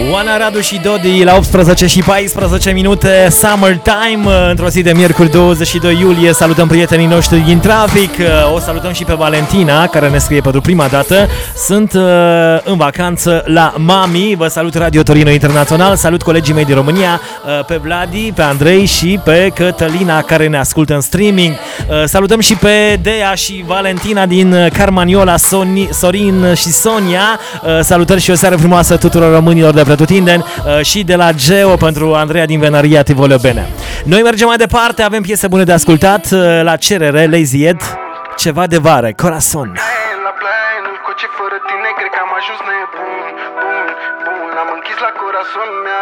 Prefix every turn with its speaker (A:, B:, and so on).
A: Oana, Radu și Dodi la 18 și 14 minute, Summertime, într-o zi de miercuri 22 iulie. Salutăm prietenii noștri din trafic. O salutăm și pe Valentina, care ne scrie pentru prima dată. Sunt în vacanță la mami. Vă salut Radio Torino Internațional. Salut colegii mei din România, pe Vladi, pe Andrei și pe Cătălina, care ne ascultă în streaming. Salutăm și pe Dea și Valentina din Carmaniola, Sorin și Sonia. Salutări și o seară frumoasă tuturor românilor de pretutindeni, și de la Geo pentru Andreea din Venaria Tivoliu Bene. Noi mergem mai departe, avem piese bune de ascultat. La cerere, Lazy Ed, Ceva de vară, Corazon.
B: Fără tine cred că am ajuns nebun, bun, bun. Am închis la corazon, mi-a